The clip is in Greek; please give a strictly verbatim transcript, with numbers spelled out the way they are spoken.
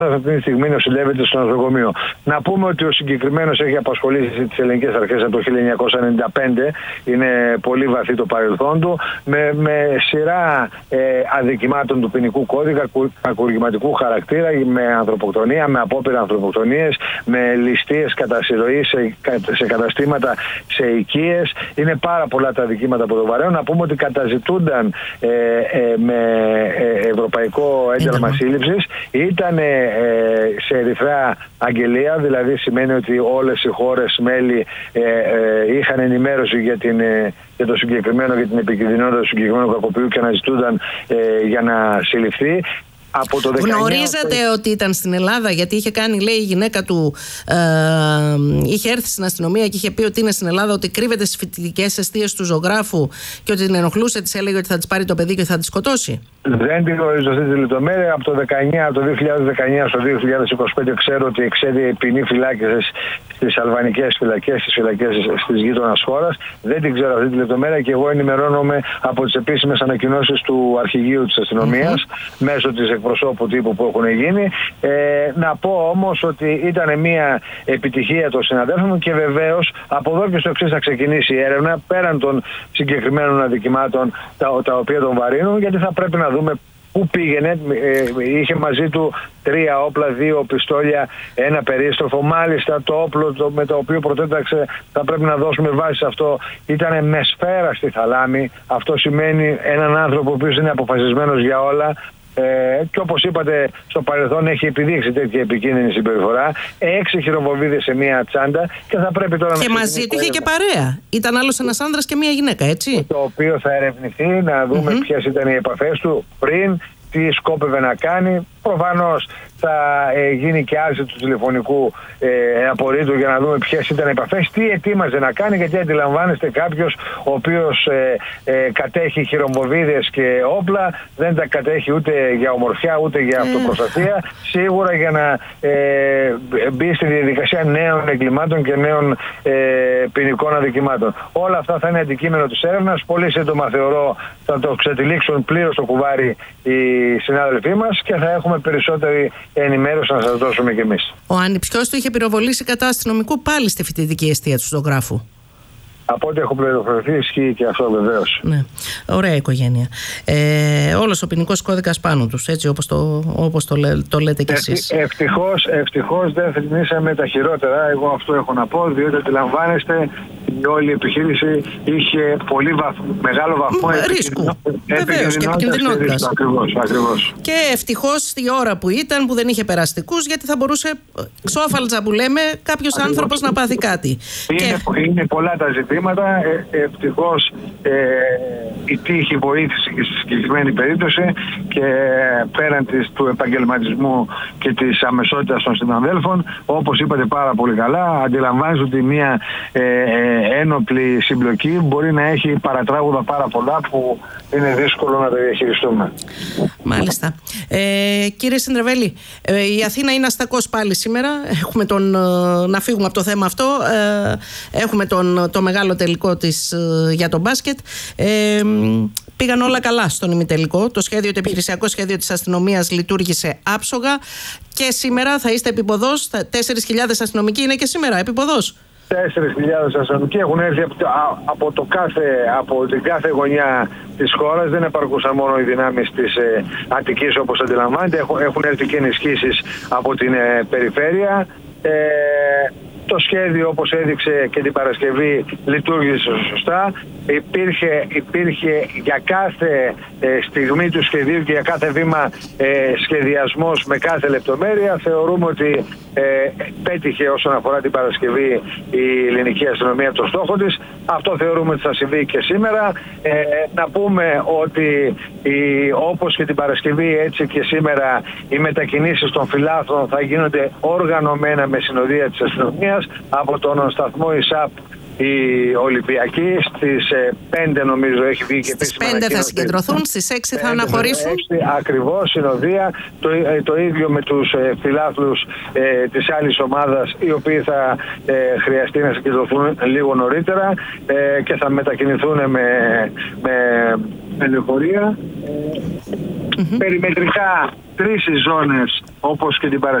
αυτή τη στιγμή νοσηλεύεται στο νοσοκομείο. Να πούμε ότι ο συγκεκριμένος έχει απασχολήσει τις ελληνικές αρχές από το χίλια εννιακόσια ενενήντα πέντε, είναι πολύ βαθύ το παρελθόν του, με, με σειρά ε, αδικημάτων του ποινικού κώδικα, κακουργηματικού χαρακτήρα, με ανθρωποκτονία, με απόπειρα ανθρωποκτονίες, με ληστείες κατά συρροή σε, σε καταστήματα, σε οικίες. Είναι πάρα πολλά τα αδικήματα από το βαρέο. Να πούμε ότι καταζητούνταν ε, ε, με ε, ευρωπαϊκό ένταλμα σύλληψης. Ήταν ε, σε ερυθρά αγγελία, δηλαδή σημαίνει ότι όλες οι χώρες μέλη ε, ε, είχαν ενημέρωση για, την, ε, για το συγκεκριμένο, για την επικινδυνότητα του συγκεκριμένου κακοποιού και αναζητούνταν ε, για να συλληφθεί. Από το δεκαεννιά... Γνωρίζατε ότι ήταν στην Ελλάδα, γιατί είχε κάνει, λέει, η γυναίκα του, ε, είχε έρθει στην αστυνομία και είχε πει ότι είναι στην Ελλάδα, ότι κρύβεται στις φοιτητικές εστίες του ζωγράφου και ότι την ενοχλούσε, της έλεγε ότι θα της πάρει το παιδί και θα τη σκοτώσει. Δεν την γνωρίζω αυτή τη λεπτομέρεια. Από το, δεκαεννιά, από το δύο χιλιάδες δεκαεννιά στο δύο χιλιάδες είκοσι πέντε ξέρω ότι εξέδειε ποινή φυλάκισης στις αλβανικές φυλακές, στις φυλακές της γείτονας χώρας. Δεν την ξέρω αυτή τη λεπτομέρεια και εγώ ενημερώνομαι από τις επίσημες ανακοινώσεις του αρχηγείου της αστυνομίας mm-hmm. μέσω της εκπροσώπου τύπου που έχουν γίνει. Ε, να πω όμως ότι ήταν μια επιτυχία των συναδέλφων και βεβαίως από εδώ και στο εξής θα ξεκινήσει η έρευνα πέραν των συγκεκριμένων αδικημάτων τα, τα οποία τον βαρύνουν, γιατί θα πρέπει να δούμε πού πήγαινε. Ε, είχε μαζί του τρία όπλα, δύο πιστόλια, ένα περίστροφο. Μάλιστα το όπλο το, με το οποίο προτέταξε, θα πρέπει να δώσουμε βάση σε αυτό, ήταν με σφαίρα στη θαλάμη. Αυτό σημαίνει έναν άνθρωπο ο οποίος είναι αποφασισμένος για όλα. Ε, και όπως είπατε, στο παρελθόν έχει επιδείξει τέτοια επικίνδυνη συμπεριφορά. Έξι χειροβομβίδες σε μία τσάντα και θα πρέπει τώρα και να. Και μαζί του είχε και παρέα. Ήταν άλλος ένας άνδρας και μία γυναίκα, έτσι. Το οποίο θα ερευνηθεί, να δούμε mm-hmm. ποιες ήταν οι επαφές του πριν, τι σκόπευε να κάνει. Προφανώς θα ε, γίνει και άρση του τηλεφωνικού ε, απορρίτου για να δούμε ποιες ήταν οι επαφές, τι ετοίμαζε να κάνει, γιατί αντιλαμβάνεστε κάποιος ο οποίος ε, ε, κατέχει χειρομοβίδες και όπλα, δεν τα κατέχει ούτε για ομορφιά ούτε για αυτοπροστασία, σίγουρα για να ε, μπει στη διαδικασία νέων εγκλημάτων και νέων ε, ποινικών αδικημάτων. Όλα αυτά θα είναι αντικείμενο της έρευνας. Πολύ σύντομα θεωρώ θα το ξετυλίξουν πλήρως το κουβάρι οι συνάδελφοί μας και θα έχουμε περισσότερη ενημέρωση να σας δώσουμε κι εμείς. Ο ανιψιός του είχε πυροβολήσει κατά αστυνομικού πάλι στη φοιτητική εστία του ζωγράφου. Από ό,τι έχω πληροφορηθεί, ισχύει και αυτό βεβαίως. Ναι, ωραία οικογένεια. Ε, όλος ο ποινικός κώδικας πάνω τους, έτσι όπως το, όπως το, λέ, το λέτε κι εσείς. Ευτυχώς, ευτυχώς δεν θρηνήσαμε τα χειρότερα. Εγώ αυτό έχω να πω, διότι αντιλαμβάνεστε, η όλη επιχείρηση είχε πολύ βαθ, μεγάλο βαθμό ρίσκου. Βεβαίως και επικινδυνότητας. Ακριβώς, ακριβώς. Και ευτυχώς η ώρα που ήταν, που δεν είχε περαστικούς, γιατί θα μπορούσε ξόφαλτσα που λέμε κάποιος ακριβώς. άνθρωπος να πάθει κάτι. Είναι, και... είναι πολλά τα ζητήματα. Ε, ευτυχώς ε, η τύχη βοήθησε και στη συγκεκριμένη περίπτωση και πέραν της, του επαγγελματισμού και της αμεσότητας των συναδέλφων, όπως είπατε πάρα πολύ καλά, αντιλαμβάνεστε ότι μια ε, ε, ένοπλη συμπλοκή μπορεί να έχει παρατράγουδα πάρα πολλά που είναι δύσκολο να τα διαχειριστούμε. Μάλιστα. Ε, κύριε Συντρεβέλη, ε, η Αθήνα είναι αστακός πάλι σήμερα. Έχουμε τον, ε, να φύγουμε από το θέμα αυτό. Ε, έχουμε τον, το μεγάλο τελικό της ε, για τον μπάσκετ. Ε, πήγαν όλα καλά στον ημιτελικό. Το σχέδιο, το επιχειρησιακό σχέδιο της αστυνομίας λειτουργήσε άψογα και σήμερα θα είστε επίποδος. τέσσερις χιλιάδες αστυνομικοί είναι και σήμερα επίποδος. τέσσερις χιλιάδες αστυνομικοί έχουν έρθει από, από, το κάθε, από την κάθε γωνιά της χώρας. Δεν επαρκούσαν μόνο οι δυνάμεις της ε, Αττικής, όπως αντιλαμβάνεται. Έχουν, έχουν έρθει και ενισχύσεις από την ε, περιφέρεια. Ε, Το σχέδιο, όπως έδειξε και την Παρασκευή, λειτουργήσε σωστά. Υπήρχε, υπήρχε για κάθε ε, στιγμή του σχεδίου και για κάθε βήμα ε, σχεδιασμός με κάθε λεπτομέρεια. Θεωρούμε ότι ε, πέτυχε όσον αφορά την Παρασκευή η ελληνική αστυνομία το στόχο της. Αυτό θεωρούμε ότι θα συμβεί και σήμερα. Ε, να πούμε ότι η, όπως και την Παρασκευή, έτσι και σήμερα οι μετακινήσεις των φυλάθρων θα γίνονται οργανωμένα με συνοδεία της αστυνομίας από τον σταθμό ΙΣΑΠ. Η Ολυμπιακή στις πέντε νομίζω έχει βγει και στις πέντε θα συγκεντρωθούν, στις έξι θα αναχωρήσουν. Ακριβώς, συνοδεία. Το, το ίδιο με τους ε, φιλάθλους ε, της άλλης ομάδας, οι οποίοι θα ε, χρειαστεί να συγκεντρωθούν λίγο νωρίτερα ε, και θα μετακινηθούν με, με, με λεωφορεία. Mm-hmm. Περιμετρικά τρεις οι ζώνες όπως και την Παρασκευή.